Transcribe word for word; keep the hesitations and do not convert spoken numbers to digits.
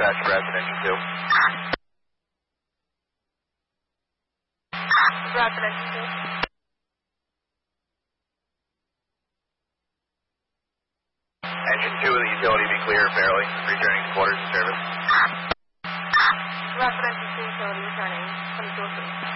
dispatch for Engine two. Bradford Engine two. Engine two of the utility be clear fairly, returning to quarters of service. Bradford Engine two utility returning, twenty-two oh three.